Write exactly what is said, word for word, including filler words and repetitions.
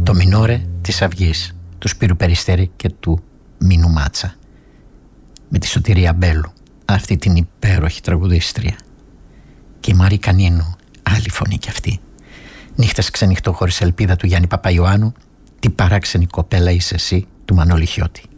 Το μινόρε της Αυγής, του Σπύρου Περιστέρη και του Μίνου Μάτσα, με τη Σωτηρία Μπέλου, αυτή την υπέροχη τραγουδίστρια. Και η Μαρή Κανίνου, άλλη φωνή κι αυτή. Νύχτες ξενυχτώ χωρίς ελπίδα του Γιάννη Παπαϊωάννου. Τι παράξενη κοπέλα είσαι εσύ, του Μανώλη Χιώτη.